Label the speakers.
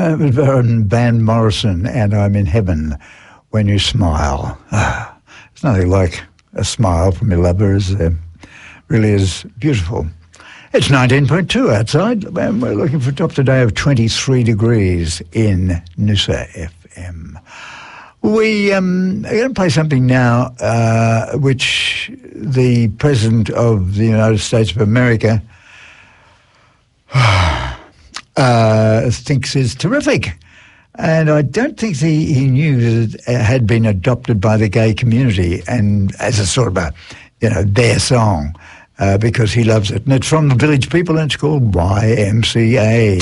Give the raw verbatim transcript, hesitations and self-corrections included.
Speaker 1: Uh, Van, Van Morrison, and I'm in heaven when you smile. Ah, there's nothing like a smile from your lover. It uh, really is beautiful. It's nineteen point two outside, and we're looking for a top today of twenty-three degrees in Noosa F M. We um, are going to play something now uh, which the President of the United States of America uh, thinks is terrific. And I don't think he, he knew that it had been adopted by the gay community and as a sort of a, you know, their song uh, because he loves it. And it's from the Village People and it's called Y M C A.